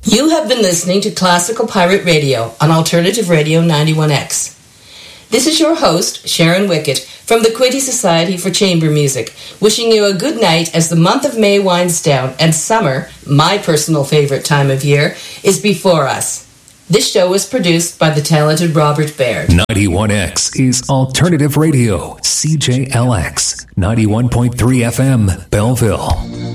You have been listening to Classical Pirate Radio on Alternative Radio 91X. This is your host, Sharon Wickett, from the Quinte Society for Chamber Music, wishing you a good night as the month of May winds down and summer, my personal favorite time of year, is before us. This show was produced by the talented Robert Baird. 91X is Alternative Radio, CJLX, 91.3 FM, Belleville.